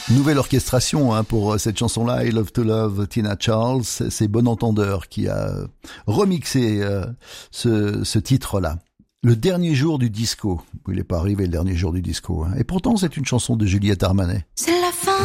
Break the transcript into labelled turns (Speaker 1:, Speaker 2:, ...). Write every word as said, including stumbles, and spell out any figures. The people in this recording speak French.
Speaker 1: Nouvelle orchestration hein, pour cette chanson-là, I Love to Love Tina Charles. C'est Bon Entendeur qui a remixé euh, ce, ce titre-là. Le dernier jour du disco. Il n'est pas arrivé le dernier jour du disco. Hein. Et pourtant, c'est une chanson de Juliette Armanet.
Speaker 2: C'est la fin.